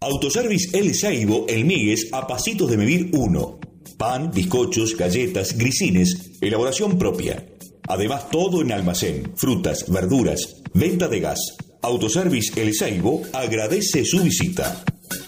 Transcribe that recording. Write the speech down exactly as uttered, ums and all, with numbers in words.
Autoservice El Saibo, El Migues, a pasitos de medir uno. Pan, bizcochos, galletas, grisines, elaboración propia. Además, todo en almacén, frutas, verduras, venta de gas. Autoservice El Saibo agradece su visita.